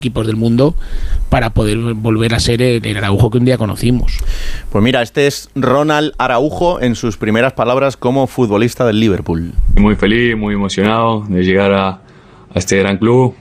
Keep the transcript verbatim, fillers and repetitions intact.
equipos del mundo para poder volver a ser el, el Araujo que un día conocimos. Pues mira, este es Ronald Araujo en sus primeras palabras como futbolista del Liverpool. Muy feliz, muy emocionado de llegar a, a este gran club.